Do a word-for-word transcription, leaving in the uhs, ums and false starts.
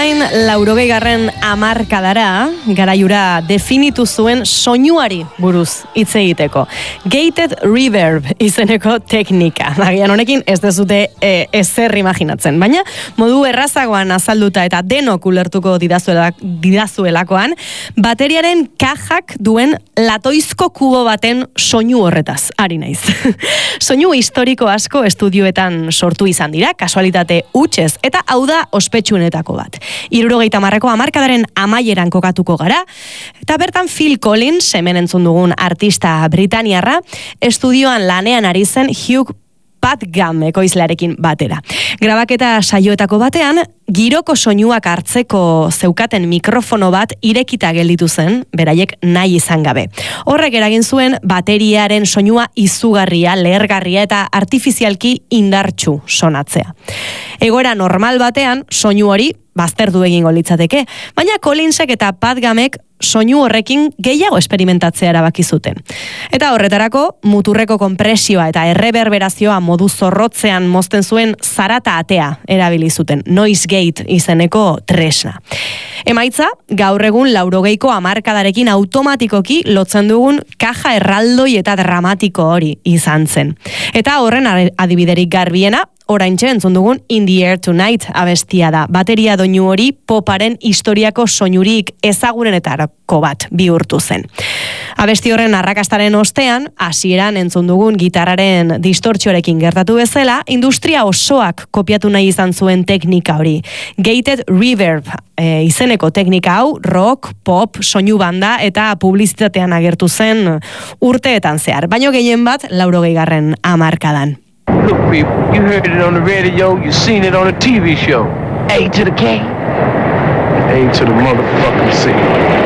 orain laurogeigarren hamarkadara, garaiura definitu zuen soinuari buruz hitz egiteko. Gated reverb izeneko teknika. Agian honekin ez dezute e, ezer imaginatzen, baina modu errazagoan azalduta eta denok ulertuko didazuela, didazuelakoan, bateriaren kajak duen latoizko kubo baten soinu horretaz, ari naiz. Soinu historiko asko estudioetan sortu izan dira, kasualitate hutsez, eta hau da ospetsuenetako bat. Hirurogeita hamarreko hamarkadaren amaieran kokatuko gara, eta bertan Phil Collins, hemen entzun dugun artista britaniarra, estudioan lanean ari zen Hugh Padgham ekoizlearekin batera. Grabaketa saioetako batean, giroko soinuak hartzeko zeukaten mikrofono bat irekita gelditu zen, beraiek nahi izan gabe. Horrek eragin zuen bateriaren soinua izugarria, lehergarria eta artifizialki indartsu sonatzea. Egoera normal batean, soinu hori bazterdu egingo litzateke, baina Collinsek eta Padghamek soinu horrekin gehiago esperimentatzea erabaki zuten. Eta horretarako, muturreko konpresioa eta erreberberazioa modu zorrotzean mozten zuen zarata atea erabili zuten, noise gate izeneko tresna. Emaitza, gaur egun laurogeiko hamarkadarekin automatikoki lotzen dugun kaja erraldoi eta dramatiko hori izan zen. Eta horren adibiderik garbiena, oraintxe entzun dugun In the Air Tonight abestia da. Bateria doinu hori poparen historiako soinurik ezagunenetako bat bihurtu zen. Abesti horren arrakastaren ostean, hasieran entzun dugun gitarraren distortzioarekin gertatu bezala, industria osoak kopiatu nahi izan zuen teknika hori. Gated reverb e, izeneko teknika hau, rock, pop, soinu banda eta publizitatean agertu zen urteetan zehar. Baino gehien bat, laurogeigarren hamarkadan. Look, people, you heard it on the radio, you seen it on a T V show. A to the K, A to the motherfucking C.